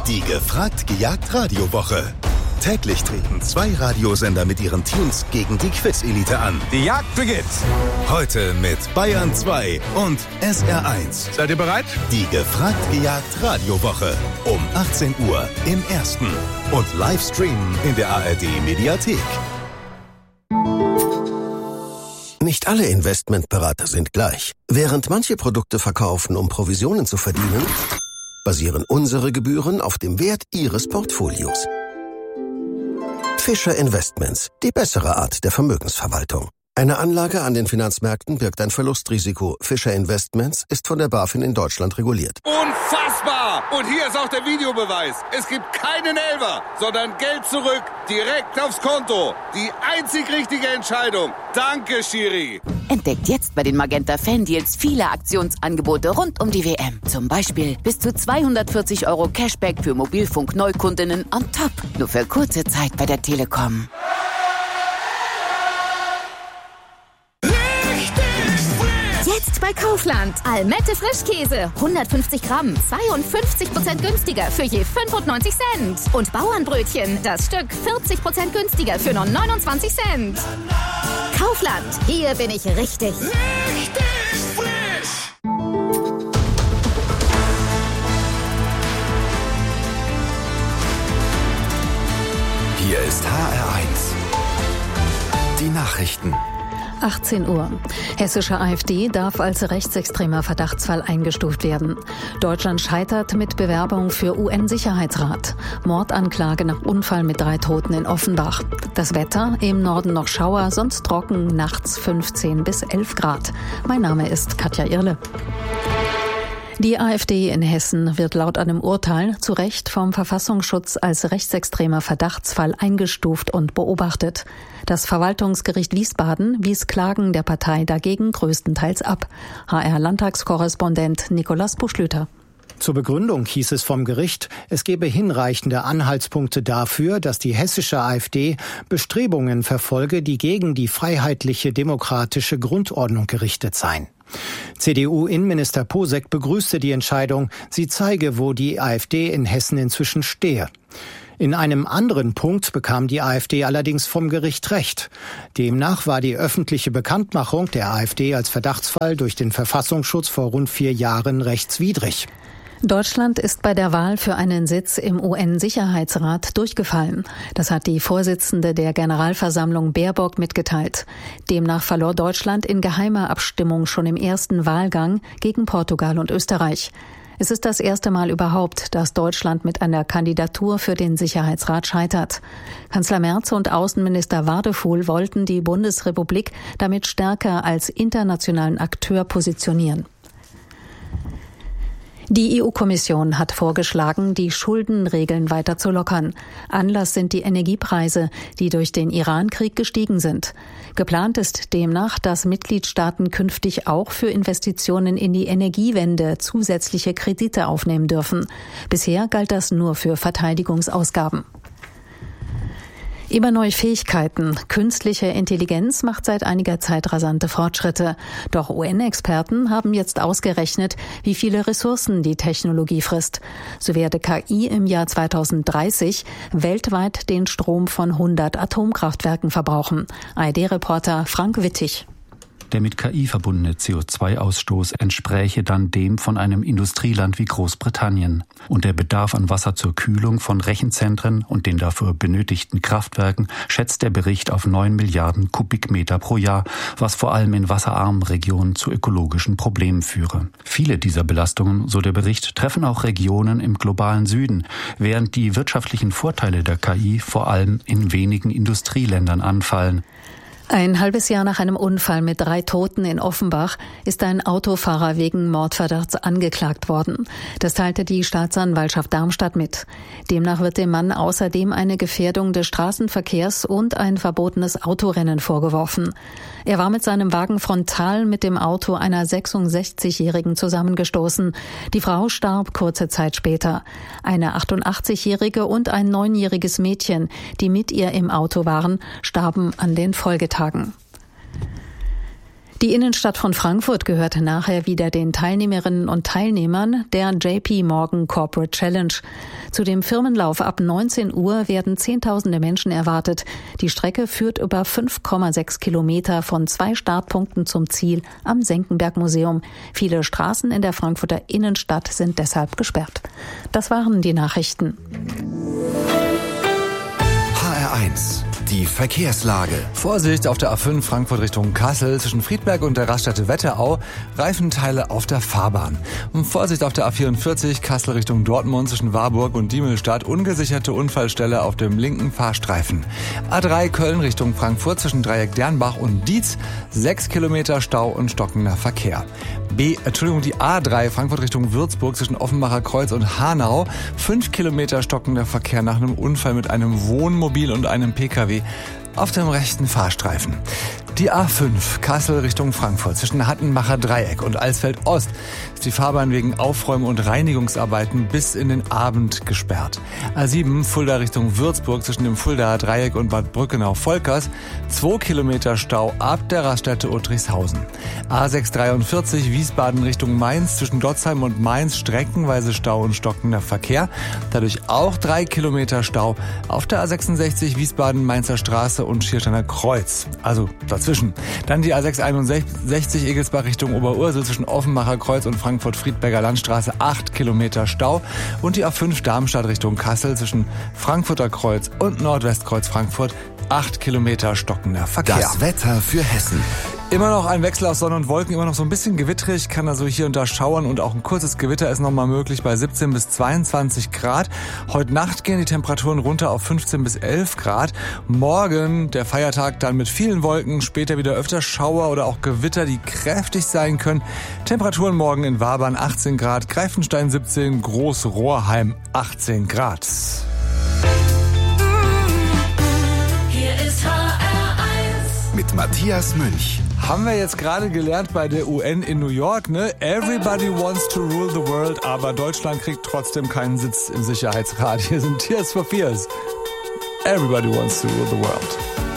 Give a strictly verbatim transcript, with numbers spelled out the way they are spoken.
Die gefragt gejagt Radiowoche. Täglich treten zwei Radiosender mit ihren Teams gegen die Quiz-Elite an. Die Jagd beginnt. Heute mit Bayern zwei und S R eins. Seid ihr bereit? Die gefragt gejagt Radiowoche. Um achtzehn Uhr im Ersten. Und live streamen in der A R D-Mediathek. Nicht alle Investmentberater sind gleich. Während manche Produkte verkaufen, um Provisionen zu verdienen, basieren unsere Gebühren auf dem Wert Ihres Portfolios. Fischer Investments, die bessere Art der Vermögensverwaltung. Eine Anlage an den Finanzmärkten birgt ein Verlustrisiko. Fischer Investments ist von der BaFin in Deutschland reguliert. Unfassbar! Und hier ist auch der Videobeweis. Es gibt keinen Elfer, sondern Geld zurück, direkt aufs Konto. Die einzig richtige Entscheidung. Danke, Schiri. Entdeckt jetzt bei den Magenta Fan-Deals viele Aktionsangebote rund um die W M. Zum Beispiel bis zu zweihundertvierzig Euro Cashback für Mobilfunk-Neukundinnen on top. Nur für kurze Zeit bei der Telekom. Jetzt bei Kaufland. Almette Frischkäse. hundertfünfzig Gramm. zweiundfünfzig Prozent günstiger für je fünfundneunzig Cent. Und Bauernbrötchen. Das Stück vierzig Prozent günstiger für nur neunundzwanzig Cent. Kaufland. Hier bin ich richtig. Richtig frisch. Hier ist H R eins. Die Nachrichten. achtzehn Uhr. Hessische AfD darf als rechtsextremer Verdachtsfall eingestuft werden. Deutschland scheitert mit Bewerbung für U N-Sicherheitsrat. Mordanklage nach Unfall mit drei Toten in Offenbach. Das Wetter, im Norden noch Schauer, sonst trocken, nachts fünfzehn bis elf Grad. Mein Name ist Katja Irle. Die AfD in Hessen wird laut einem Urteil zu Recht vom Verfassungsschutz als rechtsextremer Verdachtsfall eingestuft und beobachtet. Das Verwaltungsgericht Wiesbaden wies Klagen der Partei dagegen größtenteils ab. H R-Landtagskorrespondent Nikolaus Buschlüter. Zur Begründung hieß es vom Gericht, es gebe hinreichende Anhaltspunkte dafür, dass die hessische AfD Bestrebungen verfolge, die gegen die freiheitliche demokratische Grundordnung gerichtet seien. C D U-Innenminister Posek begrüßte die Entscheidung, sie zeige, wo die AfD in Hessen inzwischen stehe. In einem anderen Punkt bekam die AfD allerdings vom Gericht Recht. Demnach war die öffentliche Bekanntmachung der AfD als Verdachtsfall durch den Verfassungsschutz vor rund vier Jahren rechtswidrig. Deutschland ist bei der Wahl für einen Sitz im U N-Sicherheitsrat durchgefallen. Das hat die Vorsitzende der Generalversammlung Baerbock mitgeteilt. Demnach verlor Deutschland in geheimer Abstimmung schon im ersten Wahlgang gegen Portugal und Österreich. Es ist das erste Mal überhaupt, dass Deutschland mit einer Kandidatur für den Sicherheitsrat scheitert. Kanzler Merz und Außenminister Wadefuhl wollten die Bundesrepublik damit stärker als internationalen Akteur positionieren. Die E U-Kommission hat vorgeschlagen, die Schuldenregeln weiter zu lockern. Anlass sind die Energiepreise, die durch den Iran-Krieg gestiegen sind. Geplant ist demnach, dass Mitgliedstaaten künftig auch für Investitionen in die Energiewende zusätzliche Kredite aufnehmen dürfen. Bisher galt das nur für Verteidigungsausgaben. Immer neue Fähigkeiten. Künstliche Intelligenz macht seit einiger Zeit rasante Fortschritte. Doch U N-Experten haben jetzt ausgerechnet, wie viele Ressourcen die Technologie frisst. So werde K I im Jahr zweitausenddreißig weltweit den Strom von hundert Atomkraftwerken verbrauchen. A R D-Reporter Frank Wittig. Der mit K I verbundene C O zwei Ausstoß entspräche dann dem von einem Industrieland wie Großbritannien. Und der Bedarf an Wasser zur Kühlung von Rechenzentren und den dafür benötigten Kraftwerken schätzt der Bericht auf neun Milliarden Kubikmeter pro Jahr, was vor allem in wasserarmen Regionen zu ökologischen Problemen führe. Viele dieser Belastungen, so der Bericht, treffen auch Regionen im globalen Süden, während die wirtschaftlichen Vorteile der K I vor allem in wenigen Industrieländern anfallen. Ein halbes Jahr nach einem Unfall mit drei Toten in Offenbach ist ein Autofahrer wegen Mordverdachts angeklagt worden. Das teilte die Staatsanwaltschaft Darmstadt mit. Demnach wird dem Mann außerdem eine Gefährdung des Straßenverkehrs und ein verbotenes Autorennen vorgeworfen. Er war mit seinem Wagen frontal mit dem Auto einer sechsundsechzigjährigen zusammengestoßen. Die Frau starb kurze Zeit später. Eine achtundachtzigjährige und ein neunjähriges Mädchen, die mit ihr im Auto waren, starben an den Folgetagen. Die Innenstadt von Frankfurt gehört nachher wieder den Teilnehmerinnen und Teilnehmern der J P Morgan Corporate Challenge. Zu dem Firmenlauf ab neunzehn Uhr werden Zehntausende Menschen erwartet. Die Strecke führt über fünf Komma sechs Kilometer von zwei Startpunkten zum Ziel am Senckenberg-Museum. Viele Straßen in der Frankfurter Innenstadt sind deshalb gesperrt. Das waren die Nachrichten. H R eins. Die Verkehrslage. Vorsicht auf der A fünf Frankfurt Richtung Kassel zwischen Friedberg und der Raststätte Wetterau. Reifenteile auf der Fahrbahn. Und Vorsicht auf der A vierundvierzig Kassel Richtung Dortmund zwischen Warburg und Diemelstadt. Ungesicherte Unfallstelle auf dem linken Fahrstreifen. A drei Köln Richtung Frankfurt zwischen Dreieck Dernbach und Dietz. Sechs Kilometer Stau und stockender Verkehr. B, Entschuldigung, die A drei Frankfurt Richtung Würzburg zwischen Offenbacher Kreuz und Hanau. Fünf Kilometer stockender Verkehr nach einem Unfall mit einem Wohnmobil und einem P K W auf dem rechten Fahrstreifen. Die A fünf Kassel Richtung Frankfurt zwischen Hattenbacher Dreieck und Alsfeld Ost ist die Fahrbahn wegen Aufräumen und Reinigungsarbeiten bis in den Abend gesperrt. A sieben Fulda Richtung Würzburg zwischen dem Fuldaer Dreieck und Bad Brückenau-Volkers. Zwei Kilometer Stau ab der Raststätte Uttrichshausen. A sechs dreiundvierzig Wiesbaden Richtung Mainz zwischen Dotzheim und Mainz streckenweise Stau und stockender Verkehr. Dadurch auch drei Kilometer Stau auf der A sechsundsechzig Wiesbaden-Mainzer Straße und Schiersteiner Kreuz. Also dazwischen. Dann die A sechs einundsechzig Egelsbach Richtung Oberursel zwischen Offenbacher Kreuz und Frankfurt-Friedberger Landstraße acht Kilometer Stau und die A fünf Darmstadt Richtung Kassel zwischen Frankfurter Kreuz und Nordwestkreuz Frankfurt acht Kilometer stockender Verkehr. Das Wetter für Hessen. Immer noch ein Wechsel aus Sonne und Wolken, immer noch so ein bisschen gewitterig, kann also hier und da schauern und auch ein kurzes Gewitter ist nochmal möglich bei siebzehn bis zweiundzwanzig Grad. Heute Nacht gehen die Temperaturen runter auf fünfzehn bis elf Grad. Morgen, der Feiertag, dann mit vielen Wolken, später wieder öfter Schauer oder auch Gewitter, die kräftig sein können. Temperaturen morgen in Wabern achtzehn Grad, Greifenstein siebzehn, Groß-Rohrheim achtzehn Grad. Hier ist H R eins mit Matthias Münch. Haben wir jetzt gerade gelernt bei der U N in New York, ne? Everybody wants to rule the world, aber Deutschland kriegt trotzdem keinen Sitz im Sicherheitsrat. Hier sind Tears for Fears. Everybody wants to rule the world.